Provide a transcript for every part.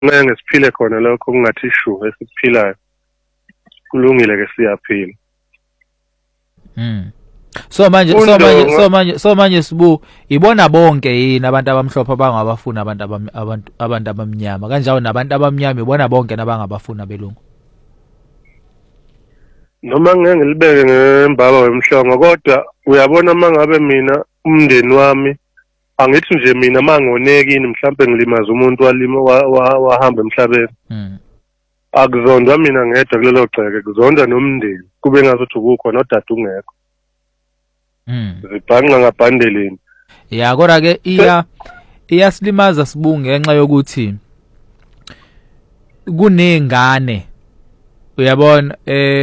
ngeke ngesiphile khona lokho kungathi ishu esiphilayo kulungile ke siyaphila. So manje sibu ibona bonke yini abantu abamhlophe abangabafuna abantu abamnyama kanjalo nabantu abamnyama ibona bonke nabangabafuna belungu. Noma ngeke ngilibeke ngembaba wemhlongo kodwa uyabona mangabe mina umndeni wami angithi nje mina mangonekini mhlambe ngilimaza umuntu wahamba emhlabeni. Akuzondwa mina ngedwa kulelo gceke kuzondwa nomndeni kube ngazothi ukukho nodada ungekho. Zibhanqa ngabhandelini. Ya kodwa ke iyasilimaza sibunge ngenxa yokuthi kunengane uyabona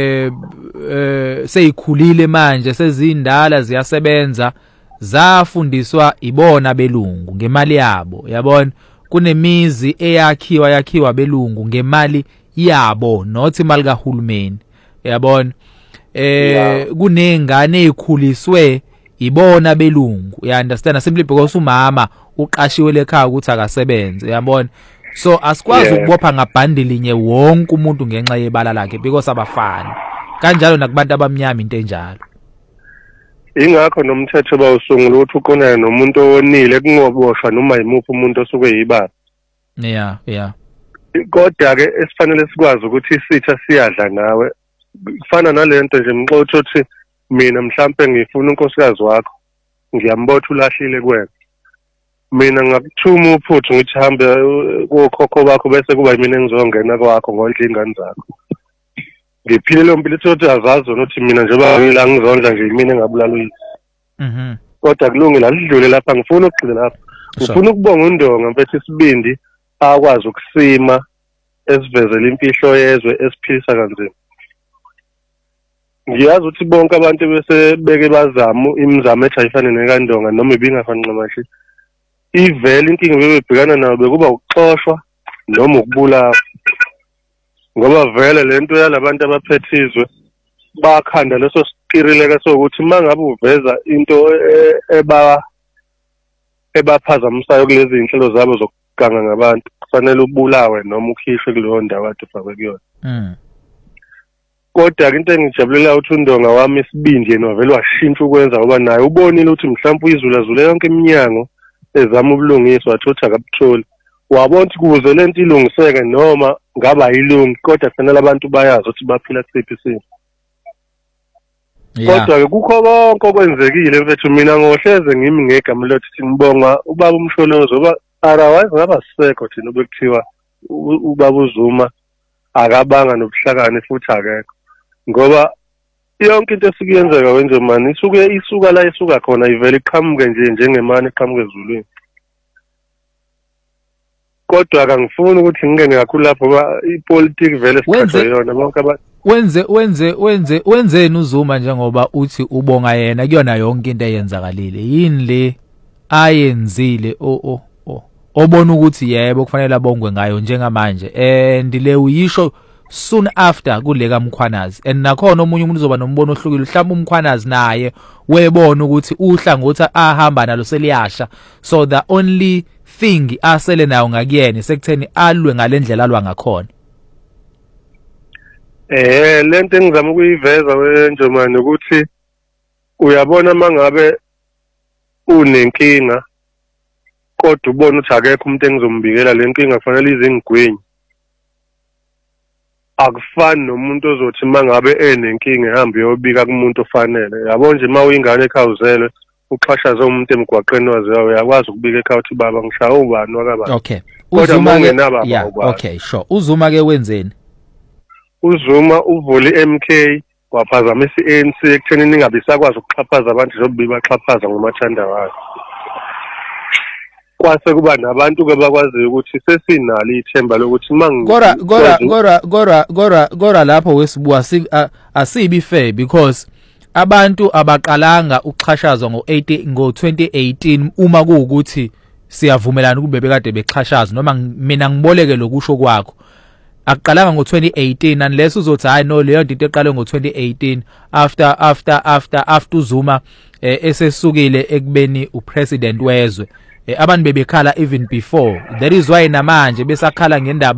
seyikhulile manje sezindala ziyasebenza zafundiswa ibona belungu ngemali yabo yabona kunemizi yakhiwa belungu ngemali yabo not imali kahulumeni yabona kunengane ezikhuliswe ibona belungu you understand simply because umama uqashiwe lekhaya ukuthi akasebenze yabona so asikwazi ukubopha ngabhandilinye wonke umuntu ngenxa yebala lakhe because abafani kanjalo nakubantu abamnyama into enjalo. Ingakho nomthetho bawusungula ukuthi uqonane nomuntu onile kungoboshwa noma yimuphi umuntu osuke yibaba. Yeah. Kodwa ke esifanele sikwazi ukuthi isitha siyadla nawe kufana nalento nje mxotsho uthi mina mhlambe ngifuna unkosikazi wakho ngiyambotha ulahlile kuwena. Mina ngakuthuma uphuthu ngithi hambe kokhokho bakho bese kuba yimina engizongena kwakho ngondla ingane zakho. Ngiphile lo mpilo ukuthi azazi ukuthi mina njengoba ngila ngizondla nje yimina engabulala uyise. Kodwa kulungile alidlule lapha ngifuna ukugcina lapha. Ngifuna ukubonga uNdonga mfethu isibindi akwazi ukusima esivezela impihlo yezwe esiphilisa kanzima. Ngiyazi ukuthi bonke abantu bese beke bazama imizamo ethayifana nekaNdonga noma ibingafani nqamashi. Ivele inkinga bebebhekana nayo bekuba ukuxoshwa noma ukubulawa. Ngoba vele lento yalabantu abaphethizwe bakhanda leso sikirileka sokuthi mangabe uveza into ebaphazamisayo kulezi inhlelo zabo zokuganga ngabantu kufanele ubulawe noma ukhishwe kuleyo ndawo kade ufakwe kuyona. Kodwa into engijabulela ukuthi uNdonga wami isibindi yena wavele washintsha ukwenza ngoba naye ubonile ukuthi mhlawumbe uyizulazule yonke iminyango ezama ubulungiswa wathothi akabutholi. Wabona ukuthi kuze lento ilungiseke noma ngaba yilungi kodwa kufanele abantu bayazi ukuthi baphila kusiphi isimo. Kodwa ke kukho konke okwenzekile mfethu mina ngohleze ngimi ngegama lokuthi ngibonga ubaba uMsholozo oba otherwise ngaba sisekho thina obekuthiwa ubaba uZuma akabanga nobuhlakani futhi akekho. Ngoba yonke into esikuyenzeka wenze mani isuka la isuka khona ivele iqhamuke nje njengemani iqhamuke ezulwini. Kodwa akangifuni ukuthi ngingene kakhulu lapho ngoba ipolitiki vele sikhathwe yona bonke abantu. Wenzeni uZuma njengoba uthi ubonga yena kuyona yonke into eyenzakalile yini le ayenzile obona ukuthi yebo kufanele abongwe ngayo njengamanje and le uyisho soon after kule kaMkhwanazi and nakhona omunye umuntu uzoba nombono ohlukile mhlawumbe uMkhwanazi naye webona ukuthi uhlangothi ahamba nalo seliyasha so the only thing asele nayo ngakuyena sekutheni alwe ngalendlela alwa ngakhona. Lento engizama ukuyiveza wenjomani ukuthi uyabona mangabe unenkinga kodwa ubona ukuthi akekho umuntu engizombikela le nkinga kufanele izingigwenya. Akufani nomuntu ozothi mangabe enenkinga ehambe yobika kumuntu ofanele. Yabo nje mawuyingane ekhawuzelwe uxhashaze umuntu emgwaqeni waziwa uyakwazi ukubika ekhaya uthi baba ngishaya ubani wakabani. Okay. Uzuma ke okay sure. Uzuma ke wenzeni? uZuma uvule MK waphazamisa iANC ekutheni ningabe sakwazi ukuxhaphaza abantu njengoba baxhaphaza ngomathanda wayo. Kwase kuba nabantu ke bakwazi ukuthi sesinalo ithemba lokuthi gora lapho wesibuwa asibi fair because abantu abaqalanga ukuxhashazwa ngo2018 uma kuukuthi siyavumelana ukube bekade bexhashazwa noma mina ngiboleke lokusho kwakho aqalanga ngo2018 unless uzothi hayi no leyo into eqale ngo2018 after uZuma esesukile ekubeni upresident wezwe abantu bebekhala even before. That is why namanje besakhala ngendaba